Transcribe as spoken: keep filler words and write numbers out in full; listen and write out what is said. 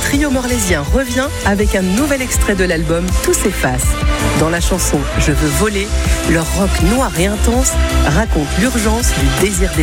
trio morlaisien revient avec un nouvel extrait de l'album Tout s'efface. Dans la chanson Je veux voler, leur rock noir et intense raconte l'urgence du désir d'évasion.